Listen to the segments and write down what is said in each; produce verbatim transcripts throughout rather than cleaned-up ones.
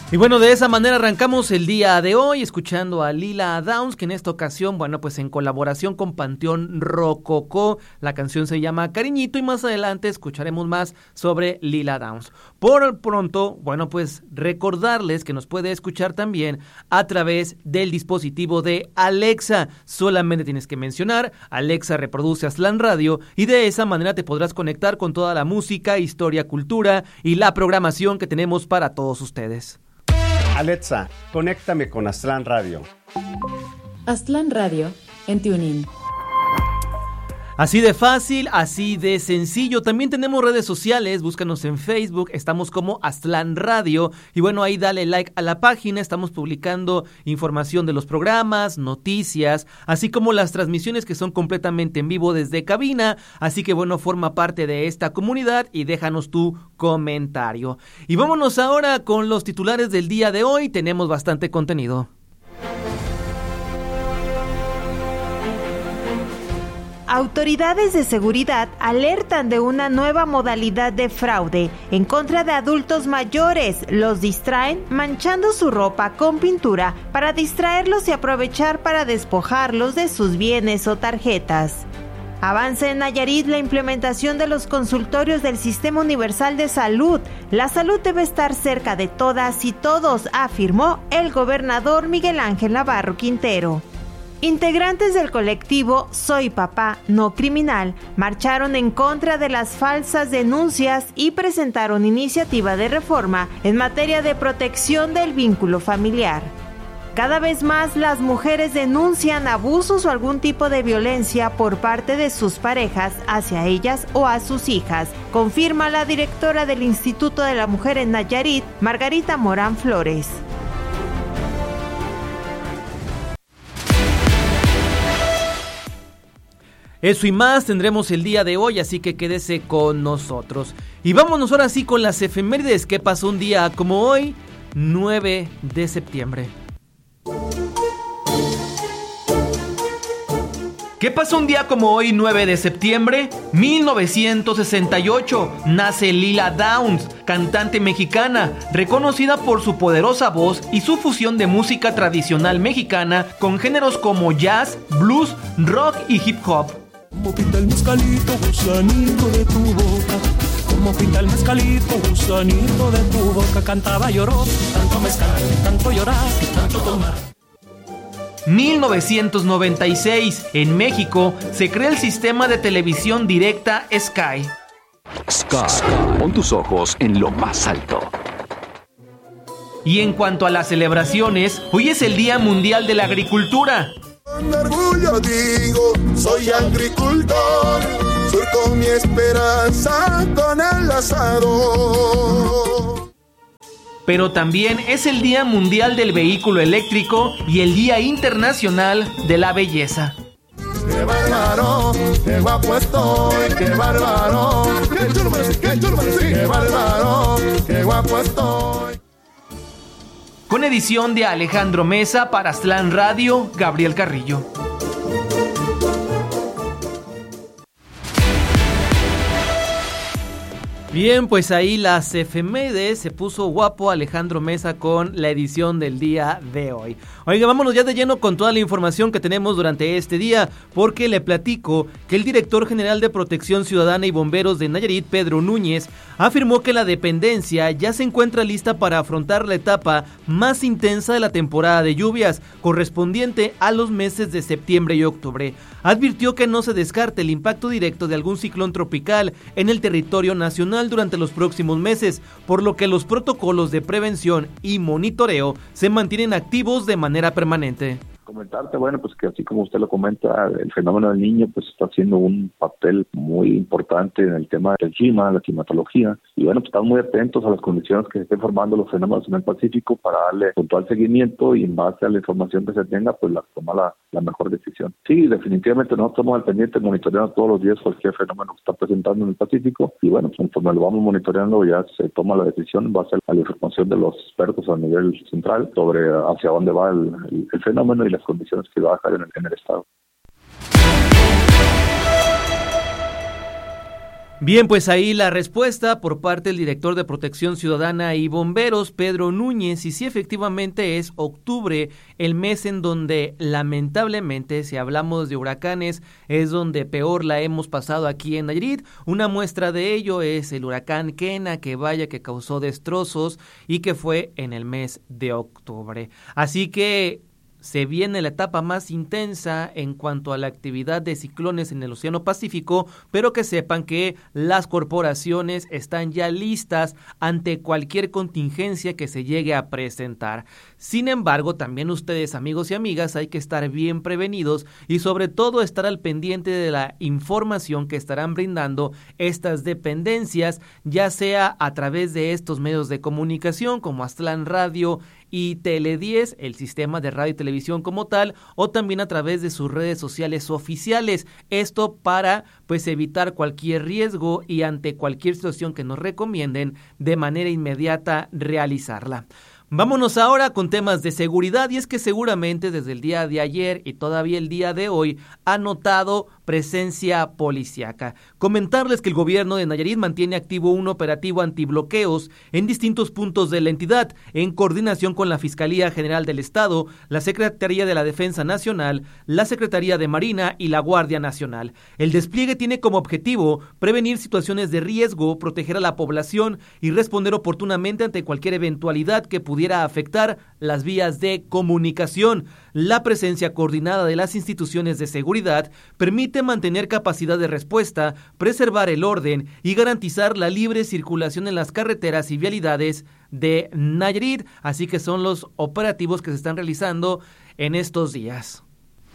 Y bueno, de esa manera arrancamos el día de hoy escuchando a Lila Downs, que en esta ocasión, bueno, pues en colaboración con Panteón Rococó, la canción se llama Cariñito y más adelante escucharemos más sobre Lila Downs. Por pronto, bueno, pues recordarles que nos puede escuchar también a través del dispositivo de Alexa. Solamente tienes que mencionar Alexa reproduce Aztlán Radio y de esa manera te podrás conectar con toda la música, historia, cultura y la programación que tenemos para todos ustedes. Alexa, conéctame con Aztlán Radio. Aztlán Radio en TuneIn. Así de fácil, así de sencillo. También tenemos redes sociales, búscanos en Facebook, estamos como Aztlán Radio. Y bueno, ahí dale like a la página, estamos publicando información de los programas, noticias, así como las transmisiones que son completamente en vivo desde cabina. Así que bueno, forma parte de esta comunidad y déjanos tu comentario. Y vámonos ahora con los titulares del día de hoy, tenemos bastante contenido. Autoridades de seguridad alertan de una nueva modalidad de fraude en contra de adultos mayores. Los distraen manchando su ropa con pintura para distraerlos y aprovechar para despojarlos de sus bienes o tarjetas. Avanza en Nayarit la implementación de los consultorios del Sistema Universal de Salud. La salud debe estar cerca de todas y todos, afirmó el gobernador Miguel Ángel Navarro Quintero. Integrantes del colectivo Soy Papá No Criminal marcharon en contra de las falsas denuncias y presentaron iniciativa de reforma en materia de protección del vínculo familiar. Cada vez más las mujeres denuncian abusos o algún tipo de violencia por parte de sus parejas hacia ellas o a sus hijas, confirma la directora del Instituto de la Mujer en Nayarit, Margarita Morán Flores. Eso y más tendremos el día de hoy, así que quédese con nosotros. Y vámonos ahora sí con las efemérides que pasó un día como hoy, nueve de septiembre. ¿Qué pasó un día como hoy, nueve de septiembre? mil novecientos sesenta y ocho, nace Lila Downs, cantante mexicana, reconocida por su poderosa voz y su fusión de música tradicional mexicana con géneros como jazz, blues, rock y hip hop. Como pinta el mezcalito, gusanito de tu boca. Como pinta el mezcalito, gusanito de tu boca. Cantaba, lloró, tanto mezcal, tanto llorar, tanto tomar. mil novecientos noventa y seis, en México, se crea el sistema de televisión directa Sky. Sky, pon tus ojos en lo más alto. Y en cuanto a las celebraciones, hoy es el Día Mundial de la Agricultura. Con orgullo digo, soy agricultor, surco mi esperanza con el asador. Pero también es el Día Mundial del Vehículo Eléctrico y el Día Internacional de la Belleza. ¡Qué bárbaro! ¡Qué guapo estoy! ¡Qué bárbaro! ¡Qué chulo me decís! ¡Qué chulo me decís! ¡Qué bárbaro! ¡Qué guapo estoy! Con edición de Alejandro Mesa para Aztlán Radio, Gabriel Carrillo. Bien, pues ahí las efemérides, se puso guapo Alejandro Mesa con la edición del día de hoy. Oiga, vámonos ya de lleno con toda la información que tenemos durante este día, porque le platico que el director general de Protección Ciudadana y Bomberos de Nayarit, Pedro Núñez, afirmó que la dependencia ya se encuentra lista para afrontar la etapa más intensa de la temporada de lluvias, correspondiente a los meses de septiembre y octubre. Advirtió que no se descarte el impacto directo de algún ciclón tropical en el territorio nacional durante los próximos meses, por lo que los protocolos de prevención y monitoreo se mantienen activos de manera permanente. Comentarte, bueno, pues que así como usted lo comenta, el fenómeno del Niño pues está haciendo un papel muy importante en el tema del clima, la climatología, y bueno, pues estamos muy atentos a las condiciones que se estén formando los fenómenos en el Pacífico para darle puntual seguimiento y en base a la información que se tenga, pues la toma la, la mejor decisión. Sí, definitivamente nosotros estamos al pendiente monitoreando todos los días cualquier fenómeno que está presentando en el Pacífico, y bueno, pues conforme lo vamos monitoreando ya se toma la decisión en base a la información de los expertos a nivel central sobre hacia dónde va el, el, el fenómeno y las condiciones que va a dejar en el, en el estado. Bien, pues ahí la respuesta por parte del director de Protección Ciudadana y Bomberos, Pedro Núñez, y sí, efectivamente es octubre, el mes en donde lamentablemente, si hablamos de huracanes, es donde peor la hemos pasado aquí en Nayarit. Una muestra de ello es el huracán Kena, que vaya que causó destrozos y que fue en el mes de octubre. Así que se viene la etapa más intensa en cuanto a la actividad de ciclones en el Océano Pacífico, pero que sepan que las corporaciones están ya listas ante cualquier contingencia que se llegue a presentar. Sin embargo, también ustedes, amigos y amigas, hay que estar bien prevenidos y sobre todo estar al pendiente de la información que estarán brindando estas dependencias, ya sea a través de estos medios de comunicación como Aztlán Radio y Tele diez, el sistema de radio y televisión como tal, o también a través de sus redes sociales oficiales. Esto para pues evitar cualquier riesgo y ante cualquier situación que nos recomienden de manera inmediata realizarla. Vámonos ahora con temas de seguridad, y es que seguramente desde el día de ayer y todavía el día de hoy ha notado presencia policíaca. Comentarles que el gobierno de Nayarit mantiene activo un operativo antibloqueos en distintos puntos de la entidad, en coordinación con la Fiscalía General del Estado, la Secretaría de la Defensa Nacional, la Secretaría de Marina y la Guardia Nacional. El despliegue tiene como objetivo prevenir situaciones de riesgo, proteger a la población y responder oportunamente ante cualquier eventualidad que pudiera afectar las vías de comunicación. La presencia coordinada de las instituciones de seguridad permite mantener capacidad de respuesta, preservar el orden y garantizar la libre circulación en las carreteras y vialidades de Nayarit. Así que son los operativos que se están realizando en estos días.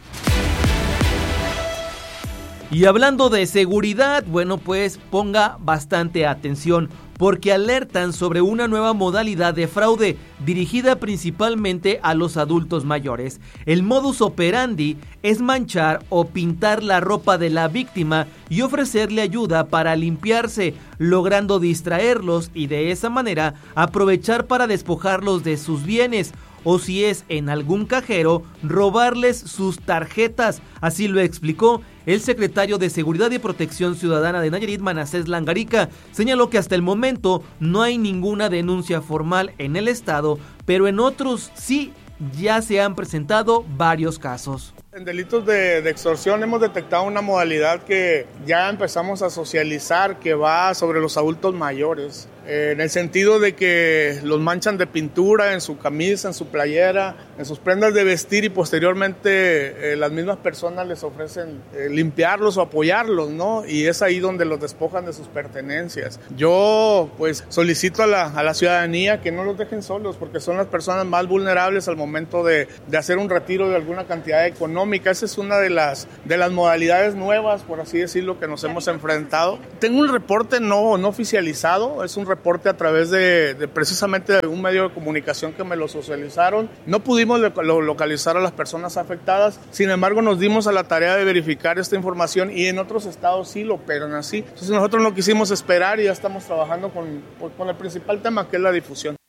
Y hablando de seguridad, bueno, pues ponga bastante atención, porque alertan sobre una nueva modalidad de fraude dirigida principalmente a los adultos mayores. El modus operandi es manchar o pintar la ropa de la víctima y ofrecerle ayuda para limpiarse, logrando distraerlos y de esa manera aprovechar para despojarlos de sus bienes, o si es en algún cajero, robarles sus tarjetas. Así lo explicó el secretario de Seguridad y Protección Ciudadana de Nayarit, Manasés Langarica. Señaló que hasta el momento no hay ninguna denuncia formal en el estado, pero en otros sí ya se han presentado varios casos. En delitos de, de extorsión hemos detectado una modalidad que ya empezamos a socializar, que va sobre los adultos mayores, eh, en el sentido de que los manchan de pintura en su camisa, en su playera, en sus prendas de vestir, y posteriormente eh, las mismas personas les ofrecen eh, limpiarlos o apoyarlos, ¿no? Y es ahí donde los despojan de sus pertenencias. Yo pues solicito a la, a la ciudadanía que no los dejen solos, porque son las personas más vulnerables al momento de, de hacer un retiro de alguna cantidad económica. Esa es una de las, de las modalidades nuevas, por así decirlo, que nos hemos enfrentado. Tengo un reporte no, no oficializado, es un reporte a través de, de precisamente de un medio de comunicación que me lo socializaron. No pudimos lo, localizar a las personas afectadas, sin embargo nos dimos a la tarea de verificar esta información, y en otros estados sí lo operan así. Entonces nosotros no quisimos esperar y ya estamos trabajando con, con el principal tema, que es la difusión.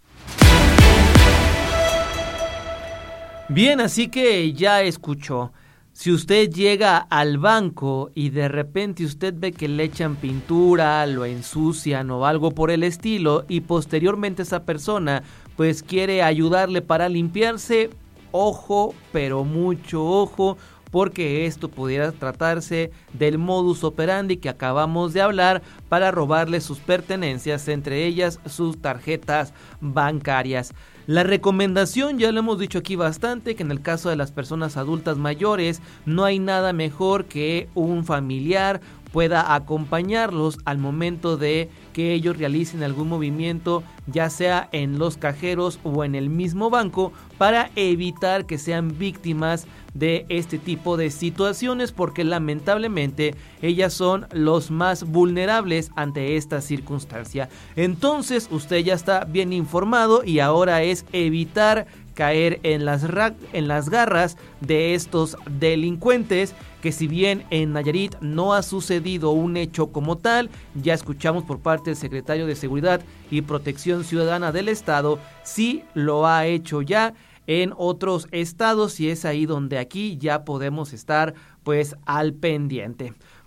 Bien, así que ya escuchó. Si usted llega al banco y de repente usted ve que le echan pintura, lo ensucian o algo por el estilo, y posteriormente esa persona pues quiere ayudarle para limpiarse, ojo, pero mucho ojo, porque esto pudiera tratarse del modus operandi que acabamos de hablar para robarle sus pertenencias, entre ellas sus tarjetas bancarias. La recomendación, ya lo hemos dicho aquí bastante, que en el caso de las personas adultas mayores no hay nada mejor que un familiar pueda acompañarlos al momento de que ellos realicen algún movimiento, ya sea en los cajeros o en el mismo banco, para evitar que sean víctimas de este tipo de situaciones, porque lamentablemente ellas son los más vulnerables ante esta circunstancia. Entonces usted ya está bien informado y ahora es evitar caer en las, ra- en las garras de estos delincuentes, que si bien en Nayarit no ha sucedido un hecho como tal, ya escuchamos por parte del secretario de Seguridad y Protección Ciudadana del Estado, sí lo ha hecho ya en otros estados, y es ahí donde aquí ya podemos estar pues al pendiente.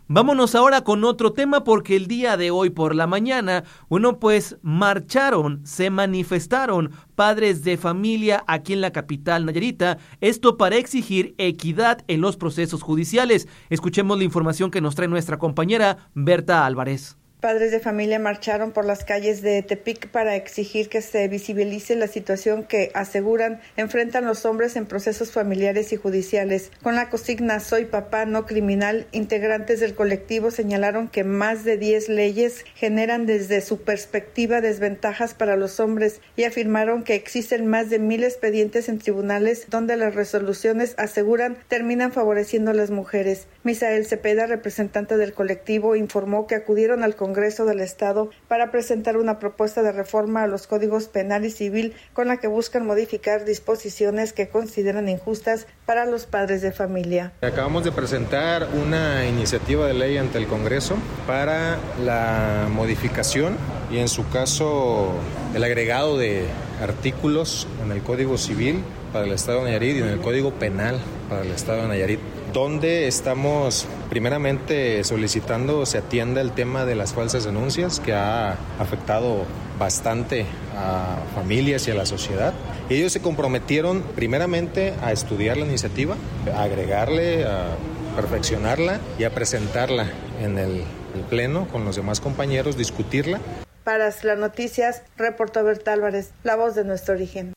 Vámonos ahora con otro tema porque el día de hoy por la mañana, bueno, pues marcharon, se manifestaron padres de familia aquí en la capital nayarita, esto para exigir equidad en los procesos judiciales. Escuchemos la información que nos trae nuestra compañera Berta Álvarez. Padres de familia marcharon por las calles de Tepic para exigir que se visibilice la situación que, aseguran, enfrentan los hombres en procesos familiares y judiciales. Con la consigna Soy papá, no criminal, integrantes del colectivo señalaron que más de diez leyes generan desde su perspectiva desventajas para los hombres y afirmaron que existen más de mil expedientes en tribunales donde las resoluciones, aseguran, terminan favoreciendo a las mujeres. Misael Cepeda, representante del colectivo, informó que acudieron al Congreso Congreso del Estado para presentar una propuesta de reforma a los códigos penal y civil con la que buscan modificar disposiciones que consideran injustas para los padres de familia. Acabamos de presentar una iniciativa de ley ante el Congreso para la modificación y en su caso el agregado de artículos en el Código Civil para el Estado de Nayarit y en el Código Penal para el Estado de Nayarit, donde estamos primeramente solicitando se atienda el tema de las falsas denuncias que ha afectado bastante a familias y a la sociedad. Ellos se comprometieron primeramente a estudiar la iniciativa, a agregarle, a perfeccionarla y a presentarla en el, el Pleno con los demás compañeros, discutirla. Para las noticias, reportó Berta Álvarez, la voz de nuestro origen.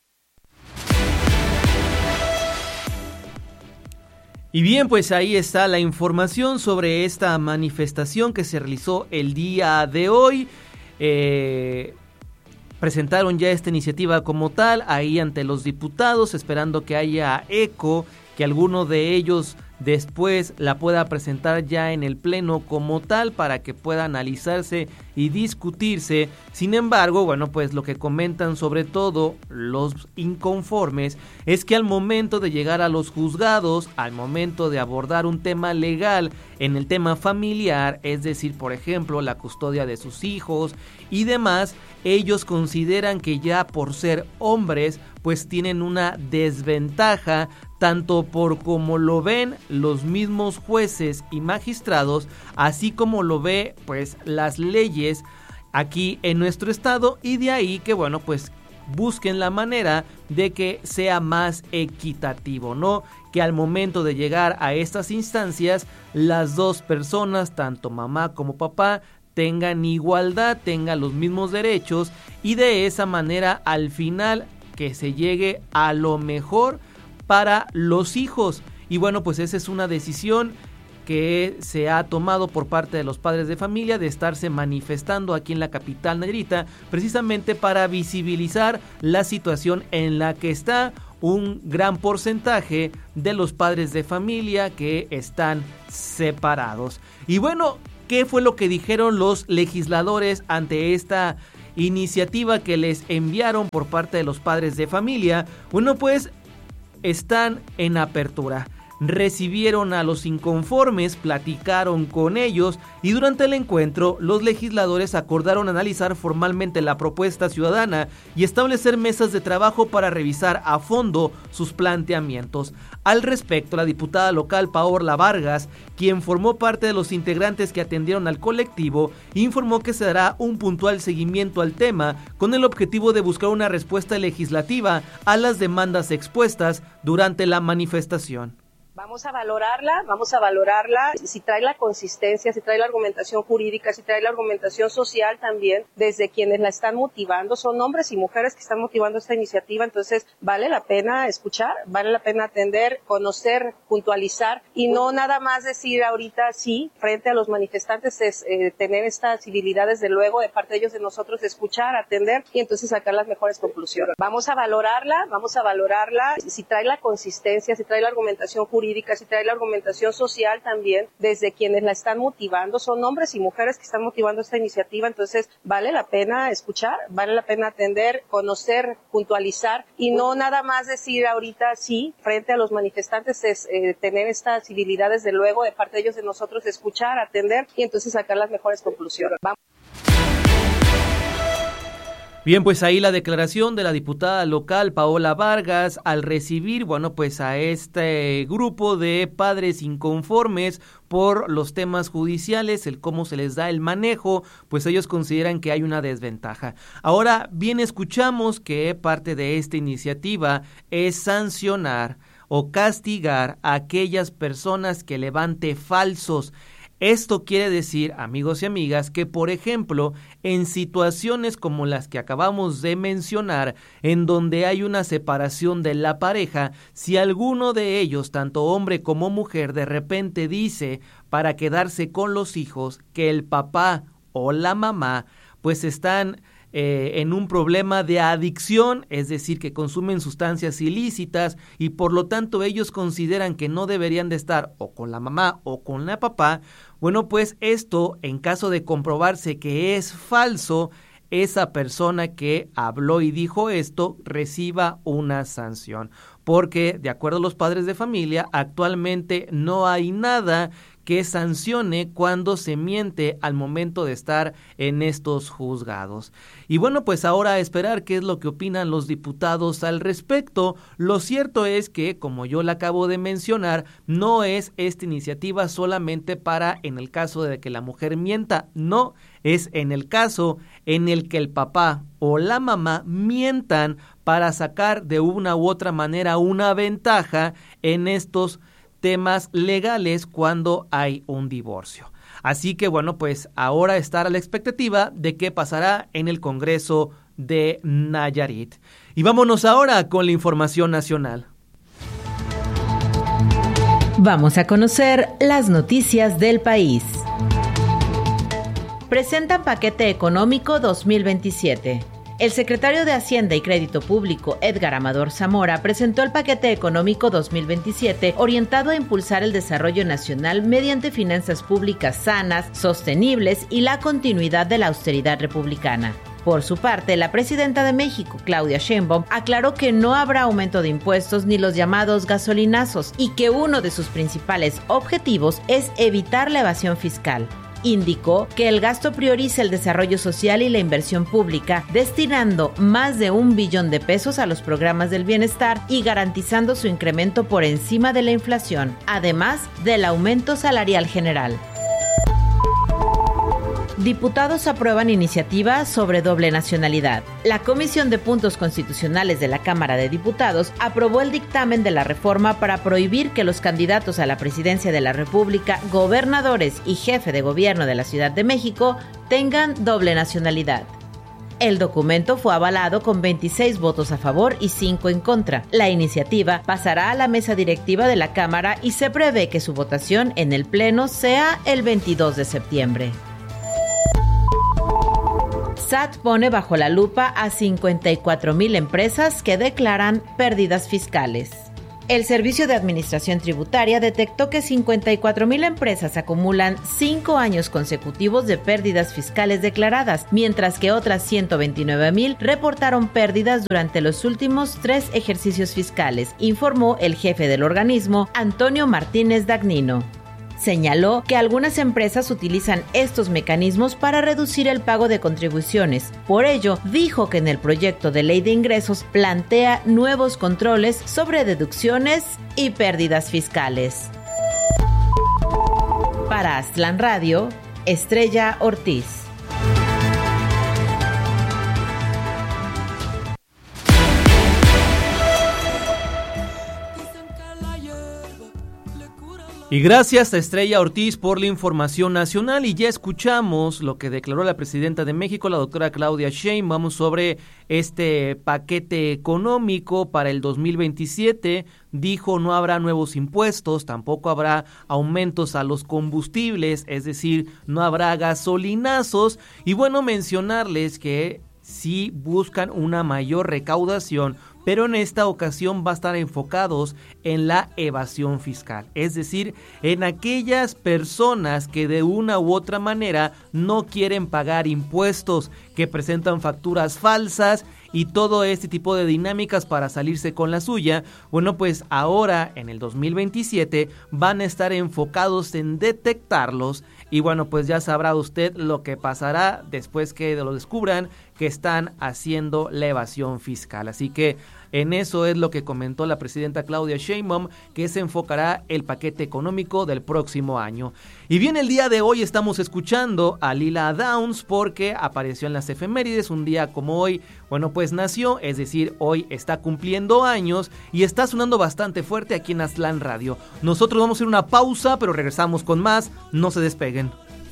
Y bien, pues ahí está la información sobre esta manifestación que se realizó el día de hoy. Eh, presentaron ya esta iniciativa como tal ahí ante los diputados, esperando que haya eco, que alguno de ellos después la pueda presentar ya en el Pleno como tal para que pueda analizarse y discutirse. Sin embargo, bueno, pues lo que comentan sobre todo los inconformes es que al momento de llegar a los juzgados, al momento de abordar un tema legal en el tema familiar, es decir, por ejemplo, la custodia de sus hijos y demás, ellos consideran que ya por ser hombres, pues tienen una desventaja, tanto por como lo ven los mismos jueces y magistrados, así como lo ve pues las leyes aquí en nuestro estado, y de ahí que bueno pues busquen la manera de que sea más equitativo, ¿no? Que al momento de llegar a estas instancias las dos personas, tanto mamá como papá, tengan igualdad, tengan los mismos derechos y de esa manera al final que se llegue a lo mejor para los hijos. Y bueno, pues esa es una decisión que se ha tomado por parte de los padres de familia de estarse manifestando aquí en la capital nayarita, precisamente para visibilizar la situación en la que está un gran porcentaje de los padres de familia que están separados. Y bueno, ¿qué fue lo que dijeron los legisladores ante esta iniciativa que les enviaron por parte de los padres de familia? Bueno, pues están en apertura. Recibieron a los inconformes, platicaron con ellos y durante el encuentro los legisladores acordaron analizar formalmente la propuesta ciudadana y establecer mesas de trabajo para revisar a fondo sus planteamientos. Al respecto, la diputada local Paola Vargas, quien formó parte de los integrantes que atendieron al colectivo, informó que se dará un puntual seguimiento al tema con el objetivo de buscar una respuesta legislativa a las demandas expuestas durante la manifestación. Vamos a valorarla, vamos a valorarla, si trae la consistencia, si trae la argumentación jurídica, si trae la argumentación social también, desde quienes la están motivando, son hombres y mujeres que están motivando esta iniciativa, entonces vale la pena escuchar, vale la pena atender, conocer, puntualizar y no nada más decir ahorita sí, frente a los manifestantes, es eh, tener esta civilidad desde luego de parte de ellos, de nosotros, de escuchar, atender y entonces sacar las mejores conclusiones. Vamos a valorarla, vamos a valorarla, si trae la consistencia, si trae la argumentación jurídica, si trae la argumentación social también, desde quienes la están motivando, son hombres y mujeres que están motivando esta iniciativa, entonces vale la pena escuchar, vale la pena atender, conocer, puntualizar y no nada más decir ahorita sí, frente a los manifestantes, es eh, tener esta civilidad desde luego de parte de ellos, de nosotros, de escuchar, atender y entonces sacar las mejores conclusiones. Vamos. Bien, pues ahí la declaración de la diputada local Paola Vargas al recibir, bueno, pues a este grupo de padres inconformes por los temas judiciales, el cómo se les da el manejo, pues ellos consideran que hay una desventaja. Ahora bien, escuchamos que parte de esta iniciativa es sancionar o castigar a aquellas personas que levante falsos. Esto quiere decir, amigos y amigas, que por ejemplo, en situaciones como las que acabamos de mencionar, en donde hay una separación de la pareja, si alguno de ellos, tanto hombre como mujer, de repente dice para quedarse con los hijos que el papá o la mamá pues están Eh, en un problema de adicción, es decir, que consumen sustancias ilícitas y por lo tanto ellos consideran que no deberían de estar o con la mamá o con la papá, bueno, pues esto, en caso de comprobarse que es falso, esa persona que habló y dijo esto reciba una sanción, porque de acuerdo a los padres de familia, actualmente no hay nada que sancione cuando se miente al momento de estar en estos juzgados. Y bueno, pues ahora a esperar qué es lo que opinan los diputados al respecto. Lo cierto es que, como yo le acabo de mencionar, no es esta iniciativa solamente para en el caso de que la mujer mienta, no, es en el caso en el que el papá o la mamá mientan para sacar de una u otra manera una ventaja en estos temas legales cuando hay un divorcio. Así que bueno, pues ahora estar a la expectativa de qué pasará en el Congreso de Nayarit. Y vámonos ahora con la información nacional. Vamos a conocer las noticias del país. Presentan paquete económico dos mil veintisiete. El secretario de Hacienda y Crédito Público, Edgar Amador Zamora, presentó el paquete económico dos mil veintisiete orientado a impulsar el desarrollo nacional mediante finanzas públicas sanas, sostenibles y la continuidad de la austeridad republicana. Por su parte, la presidenta de México, Claudia Sheinbaum, aclaró que no habrá aumento de impuestos ni los llamados gasolinazos y que uno de sus principales objetivos es evitar la evasión fiscal. Indicó que el gasto prioriza el desarrollo social y la inversión pública, destinando más de un billón de pesos a los programas del bienestar y garantizando su incremento por encima de la inflación, además del aumento salarial general. Diputados aprueban iniciativa sobre doble nacionalidad. La Comisión de Puntos Constitucionales de la Cámara de Diputados aprobó el dictamen de la reforma para prohibir que los candidatos a la presidencia de la República, gobernadores y jefe de gobierno de la Ciudad de México tengan doble nacionalidad. El documento fue avalado con veintiséis votos a favor y cinco en contra. La iniciativa pasará a la mesa directiva de la Cámara y se prevé que su votación en el Pleno sea el veintidós de septiembre. S A T pone bajo la lupa a cincuenta y cuatro mil empresas que declaran pérdidas fiscales. El Servicio de Administración Tributaria detectó que cincuenta y cuatro mil empresas acumulan cinco años consecutivos de pérdidas fiscales declaradas, mientras que otras ciento veintinueve mil reportaron pérdidas durante los últimos tres ejercicios fiscales, informó el jefe del organismo, Antonio Martínez Dagnino. Señaló que algunas empresas utilizan estos mecanismos para reducir el pago de contribuciones. Por ello, dijo que en el proyecto de ley de ingresos plantea nuevos controles sobre deducciones y pérdidas fiscales. Para Aztlán Radio, Estrella Ortiz. Y gracias a Estrella Ortiz por la información nacional. Y ya escuchamos lo que declaró la presidenta de México, la doctora Claudia Sheinbaum, sobre este paquete económico para el dos mil veintisiete. Dijo no habrá nuevos impuestos, tampoco habrá aumentos a los combustibles, es decir, no habrá gasolinazos. Y bueno, mencionarles que sí buscan una mayor recaudación, pero en esta ocasión va a estar enfocados en la evasión fiscal, es decir, en aquellas personas que de una u otra manera no quieren pagar impuestos, que presentan facturas falsas y todo este tipo de dinámicas para salirse con la suya. Bueno, pues ahora en el dos mil veintisiete van a estar enfocados en detectarlos y bueno, pues ya sabrá usted lo que pasará después que lo descubran, que están haciendo la evasión fiscal. Así que en eso es lo que comentó la presidenta Claudia Sheinbaum, que se enfocará el paquete económico del próximo año. Y bien, el día de hoy estamos escuchando a Lila Downs porque apareció en las efemérides un día como hoy. Bueno, pues nació, es decir, hoy está cumpliendo años y está sonando bastante fuerte aquí en Aztlán Radio. Nosotros vamos a hacer una pausa, pero regresamos con más. No se despeguen.